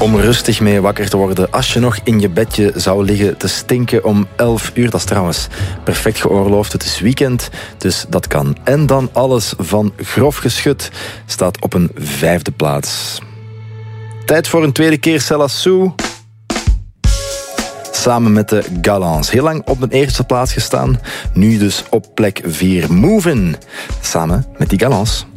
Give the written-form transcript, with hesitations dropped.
Om rustig mee wakker te worden als je nog in je bedje zou liggen te stinken om 11 uur. Dat is trouwens perfect geoorloofd. Het is weekend, dus dat kan. En dan alles van Grof Geschut staat op een 5e plaats. Tijd voor een tweede keer Celassou. Samen met de Galants. Heel lang op de 1e plaats gestaan. Nu dus op plek 4. Movin'. Samen met die Galants.